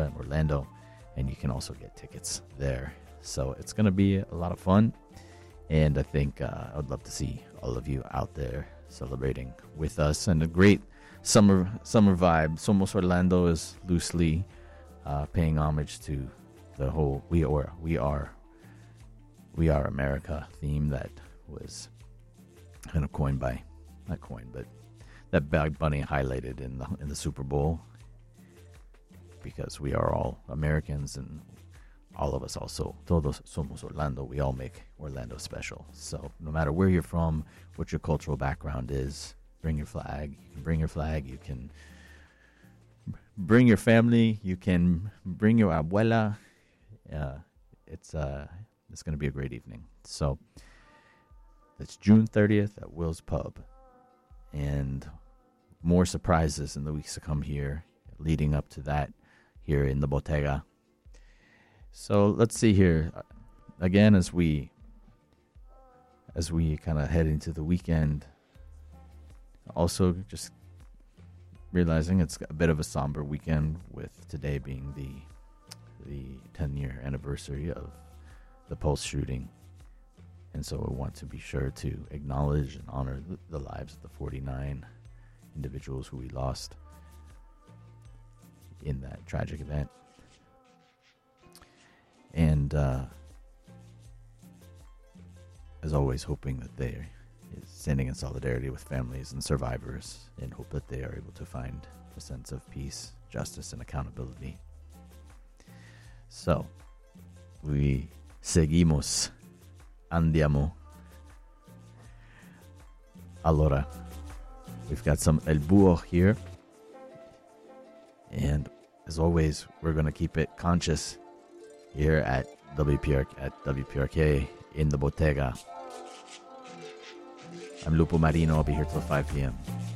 Florida and Orlando, and you can also get tickets there. So it's going to be a lot of fun, and I think I would love to see all of you out there celebrating with us, and a great summer vibe. Somos Orlando is loosely paying homage to the whole We Are America theme that was kind of coined by, not coined, but that Bad Bunny highlighted in the Super Bowl, because we are all Americans, and all of us also, todos somos Orlando, we all make Orlando special. So no matter where you're from, what your cultural background is, bring your flag. You can bring your flag, you can bring your family, you can bring your abuela. It's going to be a great evening. So it's June 30th at Will's Pub, and more surprises in the weeks to come here, leading up to that here in the Bottega. So let's see here. Again, as we kind of head into the weekend, also just realizing it's a bit of a somber weekend, with today being the 10-year anniversary of the Pulse shooting. And so we want to be sure to acknowledge and honor the lives of the 49 individuals who we lost in that tragic event. And as always, hoping that they are standing in solidarity with families and survivors, and hope that they are able to find a sense of peace, justice, and accountability. So, we seguimos, andiamo. Allora, we've got some El Búho here. And as always, we're going to keep it conscious here at WPRK in the Bottega. I'm Lupo Marino. I'll be here till 5 p.m.